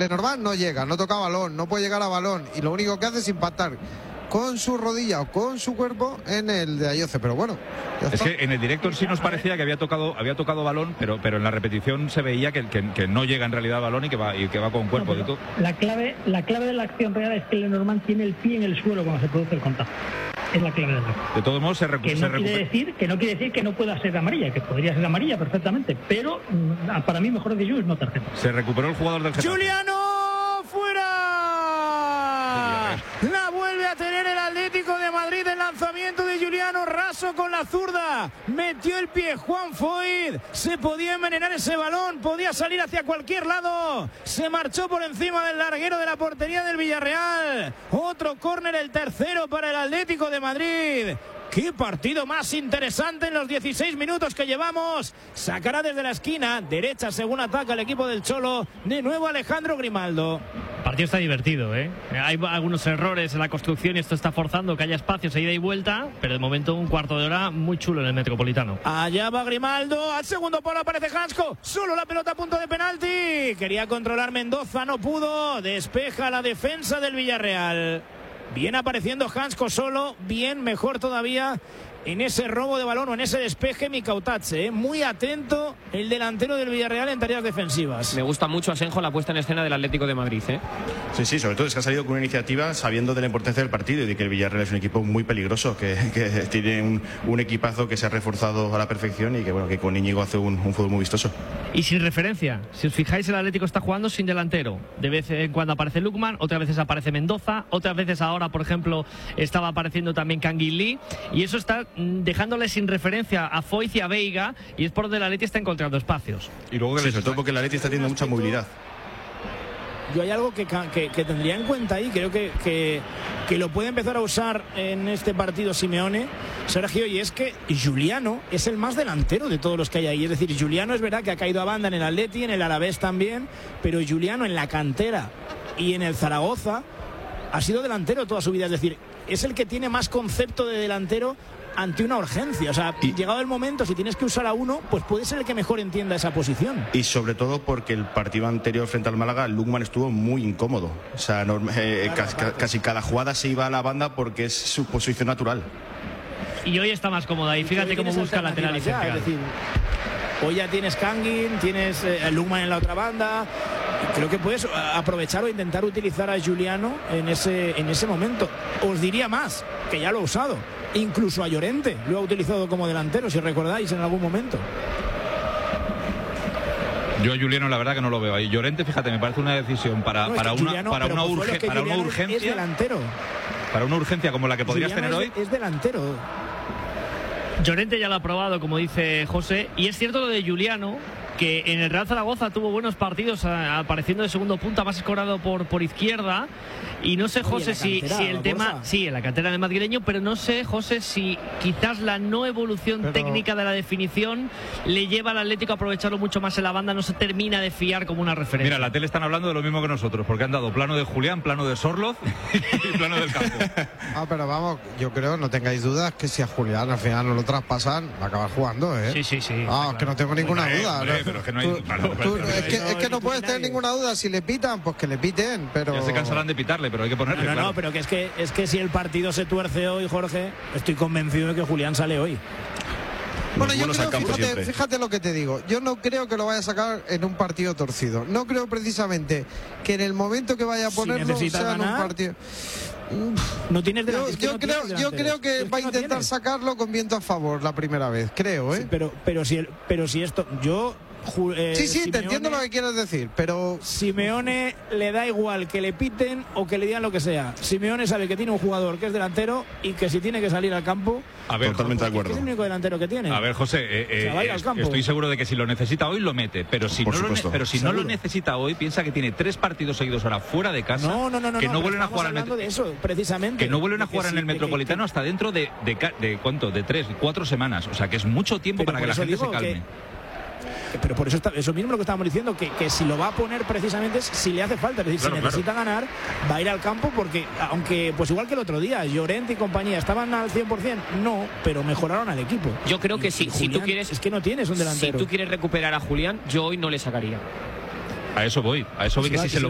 Lenormand no llega, no toca balón, no puede llegar a balón y lo único que hace es impactar con su rodilla o con su cuerpo en el de Ayoce, pero bueno. Es que en el directo en sí nos parecía que había tocado balón, pero en la repetición se veía que no llega en realidad a balón y que va con cuerpo. No, la clave de la acción real es que Lenormand tiene el pie en el suelo cuando se produce el contacto. Es la clave de la acción. De todos modos, no quiere decir que no pueda ser amarilla, que podría ser amarilla perfectamente, pero para mí mejor de es no tarjeta. Se recuperó el jugador del Getafe. ¡Juliano fuera! La vuelve a tener el Atlético de Madrid. El lanzamiento de Juliano, raso con la zurda, metió el pie Juan Foyth, se podía envenenar ese balón, podía salir hacia cualquier lado, se marchó por encima del larguero de la portería del Villarreal. Otro córner, el tercero para el Atlético de Madrid. ¡Qué partido más interesante en los 16 minutos que llevamos! Sacará desde la esquina derecha según ataca el equipo del Cholo. De nuevo Alejandro Grimaldo. El partido está divertido, ¿eh? Hay algunos errores en la construcción y esto está forzando que haya espacios a ida y vuelta, pero de momento un cuarto de hora muy chulo en el Metropolitano. Allá va Grimaldo, al segundo palo aparece Hansko, solo la pelota a punto de penalti. Quería controlar Mendoza, no pudo. Despeja la defensa del Villarreal. Bien apareciendo Hansko solo, bien, mejor todavía en ese robo de balón o en ese despeje Mika Otatze, muy atento el delantero del Villarreal en tareas defensivas. Me gusta mucho, Asenjo, la puesta en escena del Atlético de Madrid, ¿eh? Sí, sobre todo es que ha salido con una iniciativa sabiendo de la importancia del partido y de que el Villarreal es un equipo muy peligroso, que tiene un equipazo que se ha reforzado a la perfección y que con Íñigo hace un fútbol muy vistoso. Y sin referencia, si os fijáis, el Atlético está jugando sin delantero. De vez en cuando aparece Lukman, otras veces aparece Mendoza, otras veces ahora, por ejemplo, estaba apareciendo también Canguilí, y eso está dejándole sin referencia a Foyth y a Veiga, y es por donde el Atleti está encontrando espacios. Y luego sobre todo porque el Atleti está teniendo mucha movilidad. Yo hay algo que tendría en cuenta ahí, creo que lo puede empezar a usar en este partido Simeone, Sergio, y es que Juliano es el más delantero de todos los que hay ahí. Es decir, Juliano es verdad que ha caído a banda en el Atleti, en el Alavés también, pero Juliano en la cantera y en el Zaragoza ha sido delantero toda su vida. Es decir, es el que tiene más concepto de delantero ante una urgencia. O sea, llegado el momento, si tienes que usar a uno, pues puede ser el que mejor entienda esa posición. Y sobre todo porque el partido anterior frente al Málaga, Lukman estuvo muy incómodo. O sea, casi cada jugada se iba a la banda porque es su posición natural. Y hoy está más cómoda y fíjate cómo busca lateral y central. Es decir, hoy ya tienes Kangin, tienes Lukman en la otra banda. Creo que puedes aprovechar o intentar utilizar a Juliano en ese momento. Os diría más, que ya lo ha usado. Incluso a Llorente lo ha utilizado como delantero, si recordáis, en algún momento. Yo a Juliano la verdad que no lo veo ahí. Llorente, fíjate, me parece una decisión para una urgencia. Es delantero. Para una urgencia como la que podrías tener hoy. Es delantero. Llorente ya lo ha probado, como dice José, y es cierto lo de Juliano, que en el Real Zaragoza tuvo buenos partidos apareciendo de segundo punta, más escorado por izquierda, y no sé, José, si el tema, sí, en la cantera del madrileño, pero no sé, José, si quizás la no evolución técnica de la definición le lleva al Atlético a aprovecharlo mucho más en la banda, no se termina de fiar como una referencia. Mira, la tele están hablando de lo mismo que nosotros, porque han dado plano de Julián, plano de Sorloz y plano del campo. Pero vamos, yo creo, no tengáis dudas, que si a Julián al final no lo traspasan, va a acabar jugando, ¿eh? Sí. Es que no tengo ninguna duda. Pero es que no hay... Es que no puedes tener ninguna duda. Si le pitan, pues que le piten, pero... Ya se cansarán de pitarle, pero hay que ponerle. No, pero que es que si el partido se tuerce hoy, Jorge, estoy convencido de que Julián sale hoy. Bueno, yo creo, fíjate lo que te digo. Yo no creo que lo vaya a sacar en un partido torcido. No creo precisamente que en el momento que vaya a ponerlo sea en un partido... No tienes yo creo que va a intentar sacarlo con viento a favor la primera vez, creo, ¿eh? Sí, pero si esto... sí, Simeone, te entiendo lo que quieres decir, pero... Simeone le da igual que le piten o que le digan lo que sea. Simeone sabe que tiene un jugador que es delantero y que si tiene que salir al campo... A ver, totalmente de acuerdo. Es el único delantero que tiene. A ver, José, estoy seguro de que si lo necesita hoy lo mete, pero si no lo necesita hoy, piensa que tiene 3 partidos seguidos ahora fuera de casa, que no vuelven a jugar de eso, precisamente. Que no vuelven a jugar en el Metropolitano hasta dentro de ¿cuánto? De 3, 4 semanas, o sea que es mucho tiempo para que la gente se calme. Pero por eso mismo lo que estábamos diciendo, que si lo va a poner precisamente es si le hace falta, es decir, si necesita ganar, va a ir al campo, porque aunque pues igual que el otro día, Llorente y compañía estaban al 100%, no, pero mejoraron al equipo. Yo creo que si tú quieres... Es que no tienes un delantero. Si tú quieres recuperar a Julián, yo hoy no le sacaría. A eso voy que si se lo